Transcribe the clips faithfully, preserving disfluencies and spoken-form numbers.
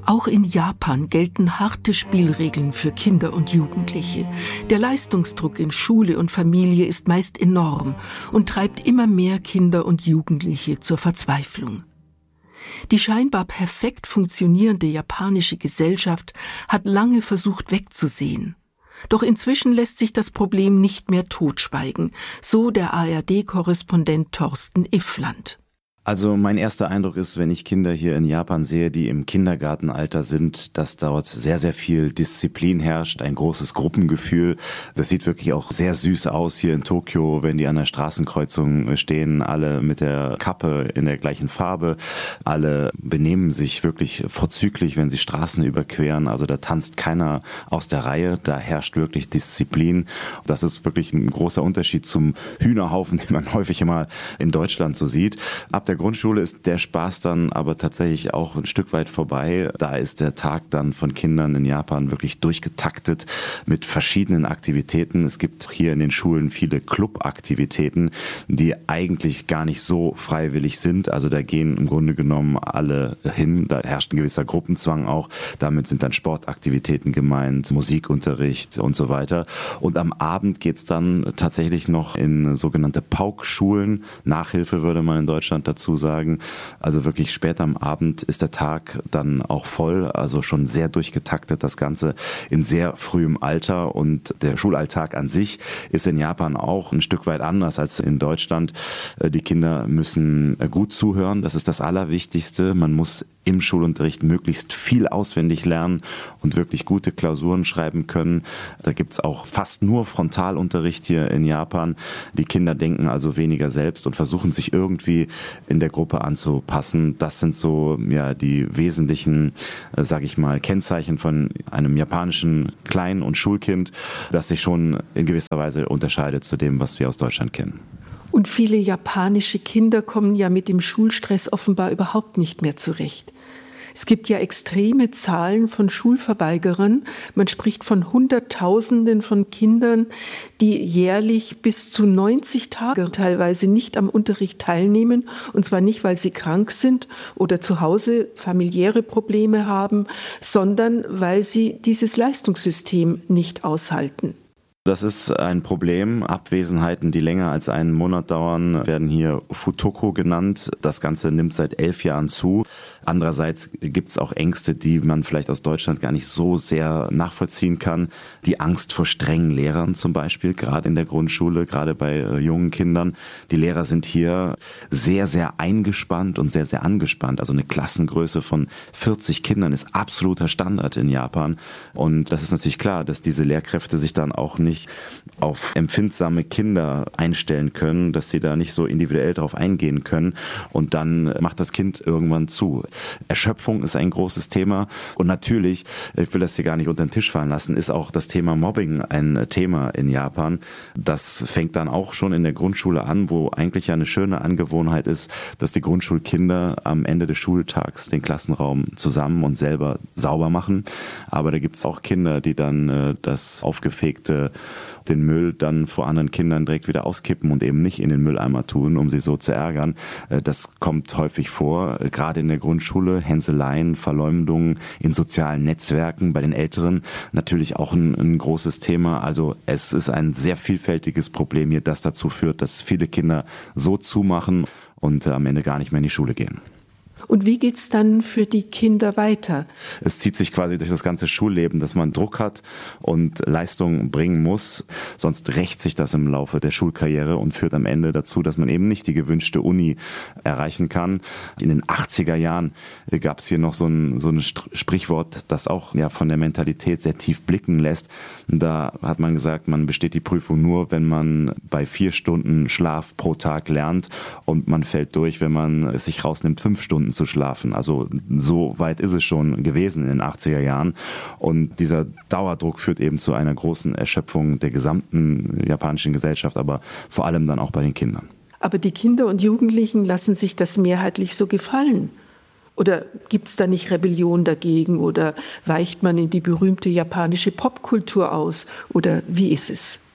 Auch in Japan gelten harte Spielregeln für Kinder und Jugendliche. Der Leistungsdruck in Schule und Familie ist meist enorm und treibt immer mehr Kinder und Jugendliche zur Verzweiflung. Die scheinbar perfekt funktionierende japanische Gesellschaft hat lange versucht wegzusehen. Doch inzwischen lässt sich das Problem nicht mehr totschweigen, so der A R D-Korrespondent Thorsten Iffland. Also mein erster Eindruck ist, wenn ich Kinder hier in Japan sehe, die im Kindergartenalter sind, dass dort sehr, sehr viel Disziplin herrscht, ein großes Gruppengefühl. Das sieht wirklich auch sehr süß aus hier in Tokio, wenn die an der Straßenkreuzung stehen, alle mit der Kappe in der gleichen Farbe. Alle benehmen sich wirklich vorzüglich, wenn sie Straßen überqueren. Also da tanzt keiner aus der Reihe, da herrscht wirklich Disziplin. Das ist wirklich ein großer Unterschied zum Hühnerhaufen, den man häufig immer in Deutschland so sieht. Ab der Grundschule ist der Spaß dann aber tatsächlich auch ein Stück weit vorbei. Da ist der Tag dann von Kindern in Japan wirklich durchgetaktet mit verschiedenen Aktivitäten. Es gibt hier in den Schulen viele Clubaktivitäten, die eigentlich gar nicht so freiwillig sind. Also da gehen im Grunde genommen alle hin. Da herrscht ein gewisser Gruppenzwang auch. Damit sind dann Sportaktivitäten gemeint, Musikunterricht und so weiter. Und am Abend geht's dann tatsächlich noch in sogenannte Paukschulen. Nachhilfe würde man in Deutschland dazu sagen. Also wirklich spät am Abend ist der Tag dann auch voll, also schon sehr durchgetaktet das Ganze in sehr frühem Alter, und der Schulalltag an sich ist in Japan auch ein Stück weit anders als in Deutschland. Die Kinder müssen gut zuhören, das ist das Allerwichtigste. Man muss im Schulunterricht möglichst viel auswendig lernen und wirklich gute Klausuren schreiben können. Da gibt's auch fast nur Frontalunterricht hier in Japan. Die Kinder denken also weniger selbst und versuchen sich irgendwie in der Gruppe anzupassen. Das sind so ja die wesentlichen, äh, sage ich mal, Kennzeichen von einem japanischen Klein- und Schulkind, das sich schon in gewisser Weise unterscheidet zu dem, was wir aus Deutschland kennen. Und viele japanische Kinder kommen ja mit dem Schulstress offenbar überhaupt nicht mehr zurecht. Es gibt ja extreme Zahlen von Schulverweigerern. Man spricht von Hunderttausenden von Kindern, die jährlich bis zu neunzig Tage teilweise nicht am Unterricht teilnehmen. Und zwar nicht, weil sie krank sind oder zu Hause familiäre Probleme haben, sondern weil sie dieses Leistungssystem nicht aushalten. Das ist ein Problem. Abwesenheiten, die länger als einen Monat dauern, werden hier Futoko genannt. Das Ganze nimmt seit elf Jahren zu. Andererseits gibt es auch Ängste, die man vielleicht aus Deutschland gar nicht so sehr nachvollziehen kann. Die Angst vor strengen Lehrern zum Beispiel, gerade in der Grundschule, gerade bei äh, jungen Kindern. Die Lehrer sind hier sehr, sehr eingespannt und sehr, sehr angespannt. Also eine Klassengröße von vierzig Kindern ist absoluter Standard in Japan. Und das ist natürlich klar, dass diese Lehrkräfte sich dann auch nicht auf empfindsame Kinder einstellen können, dass sie da nicht so individuell drauf eingehen können, und dann macht das Kind irgendwann zu. Erschöpfung ist ein großes Thema, und natürlich, ich will das hier gar nicht unter den Tisch fallen lassen, ist auch das Thema Mobbing ein Thema in Japan. Das fängt dann auch schon in der Grundschule an, wo eigentlich ja eine schöne Angewohnheit ist, dass die Grundschulkinder am Ende des Schultags den Klassenraum zusammen und selber sauber machen. Aber da gibt es auch Kinder, die dann äh, das aufgefegte den Müll dann vor anderen Kindern direkt wieder auskippen und eben nicht in den Mülleimer tun, um sie so zu ärgern. Das kommt häufig vor, gerade in der Grundschule. Hänseleien, Verleumdungen in sozialen Netzwerken bei den Älteren, natürlich auch ein, ein großes Thema. Also es ist ein sehr vielfältiges Problem hier, das dazu führt, dass viele Kinder so zumachen und am Ende gar nicht mehr in die Schule gehen. Und wie geht's dann für die Kinder weiter? Es zieht sich quasi durch das ganze Schulleben, dass man Druck hat und Leistung bringen muss. Sonst rächt sich das im Laufe der Schulkarriere und führt am Ende dazu, dass man eben nicht die gewünschte Uni erreichen kann. In den achtziger Jahren gab es hier noch so ein, so ein Sprichwort, das auch ja von der Mentalität sehr tief blicken lässt. Da hat man gesagt, man besteht die Prüfung nur, wenn man bei vier Stunden Schlaf pro Tag lernt, und man fällt durch, wenn man es sich rausnimmt, fünf Stunden zu schlafen. Also so weit ist es schon gewesen in den achtziger Jahren. Und dieser Dauerdruck führt eben zu einer großen Erschöpfung der gesamten japanischen Gesellschaft, aber vor allem dann auch bei den Kindern. Aber die Kinder und Jugendlichen lassen sich das mehrheitlich so gefallen. Oder gibt es da nicht Rebellion dagegen? Oder weicht man in die berühmte japanische Popkultur aus? Oder wie ist es?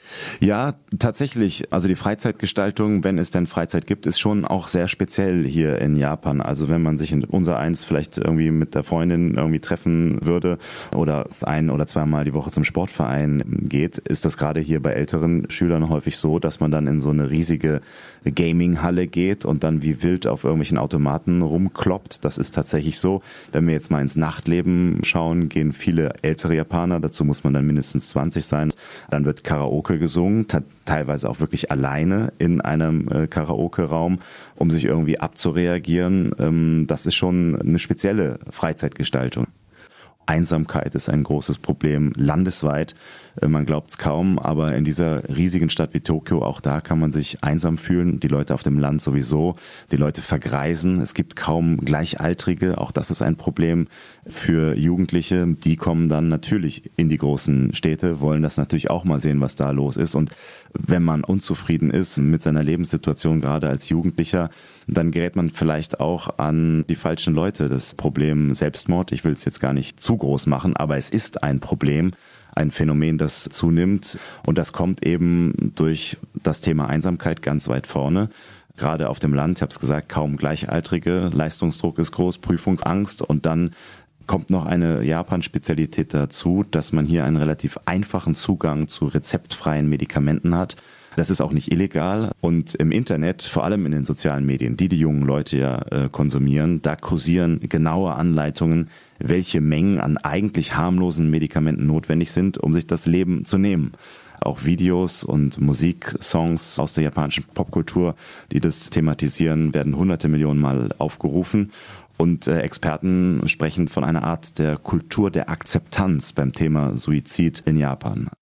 Ja, tatsächlich. Also die Freizeitgestaltung, wenn es denn Freizeit gibt, ist schon auch sehr speziell hier in Japan. Also wenn man sich in unser eins vielleicht irgendwie mit der Freundin irgendwie treffen würde oder ein oder zweimal die Woche zum Sportverein geht, ist das gerade hier bei älteren Schülern häufig so, dass man dann in so eine riesige Gaming-Halle geht und dann wie wild auf irgendwelchen Automaten rumkloppt. Das ist tatsächlich so. Wenn wir jetzt mal ins Nachtleben schauen, gehen viele ältere Japaner, dazu muss man dann mindestens zwanzig sein, dann wird Karaoke gesungen, teilweise auch wirklich alleine in einem äh, Karaoke-Raum, um sich irgendwie abzureagieren. Ähm, das ist schon eine spezielle Freizeitgestaltung. Einsamkeit ist ein großes Problem landesweit. Man glaubt es kaum, aber in dieser riesigen Stadt wie Tokio, auch da kann man sich einsam fühlen. Die Leute auf dem Land sowieso. Die Leute vergreisen. Es gibt kaum Gleichaltrige. Auch das ist ein Problem für Jugendliche. Die kommen dann natürlich in die großen Städte, wollen das natürlich auch mal sehen, was da los ist. Und wenn man unzufrieden ist mit seiner Lebenssituation, gerade als Jugendlicher, dann gerät man vielleicht auch an die falschen Leute. Das Problem Selbstmord, ich will es jetzt gar nicht zu groß machen, aber es ist ein Problem, ein Phänomen, das zunimmt. Und das kommt eben durch das Thema Einsamkeit ganz weit vorne. Gerade auf dem Land, ich habe es gesagt, kaum Gleichaltrige, Leistungsdruck ist groß, Prüfungsangst und dann kommt noch eine Japan-Spezialität dazu, dass man hier einen relativ einfachen Zugang zu rezeptfreien Medikamenten hat. Das ist auch nicht illegal und im Internet, vor allem in den sozialen Medien, die die jungen Leute ja äh, konsumieren, da kursieren genaue Anleitungen, welche Mengen an eigentlich harmlosen Medikamenten notwendig sind, um sich das Leben zu nehmen. Auch Videos und Musiksongs aus der japanischen Popkultur, die das thematisieren, werden hunderte Millionen Mal aufgerufen. Und äh, Experten sprechen von einer Art der Kultur der Akzeptanz beim Thema Suizid in Japan.